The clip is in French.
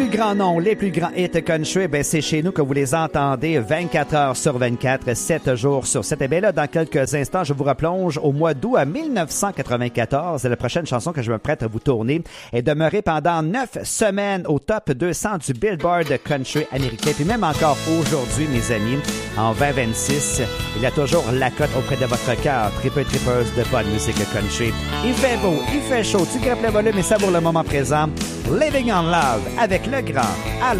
plus grands noms, les plus grands hits country, ben c'est chez nous que vous les entendez 24 heures sur 24, 7 jours sur 7. Et bien là, dans quelques instants, je vous replonge au mois d'août à 1994. Et la prochaine chanson que je me prête à vous tourner est demeurée pendant 9 semaines au top 200 du Billboard country américain. Puis même encore aujourd'hui, mes amis, en 2026, il y a toujours la cote auprès de votre cœur. Trippers de bonne musique country. Il fait beau, il fait chaud, tu grippes le volume et ça pour le moment présent. Living on Love avec le grand Alain.